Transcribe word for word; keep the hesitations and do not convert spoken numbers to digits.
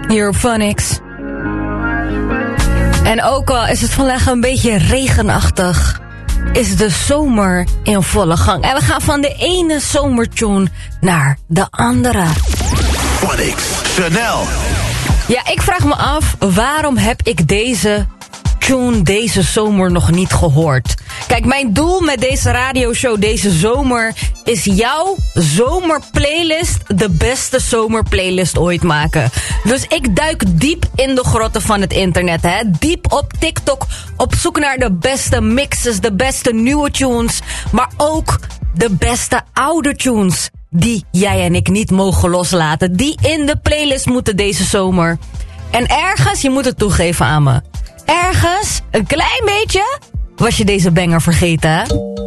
Hier op Phonics. En ook al is het vandaag een beetje regenachtig, is de zomer in volle gang. En we gaan van de ene zomertune naar de andere. Phonics, Chanel. Ja, ik vraag me af, waarom heb ik deze tune deze zomer nog niet gehoord? Kijk, mijn doel met deze radioshow deze zomer is jouw zomerplaylist de beste zomerplaylist ooit maken. Dus ik duik diep in de grotten van het internet, hè. Diep op TikTok, op zoek naar de beste mixes, de beste nieuwe tunes, maar ook de beste oude tunes die jij en ik niet mogen loslaten, die in de playlist moeten deze zomer. En ergens, je moet het toegeven aan me, ergens, een klein beetje, was je deze banger vergeten, hè?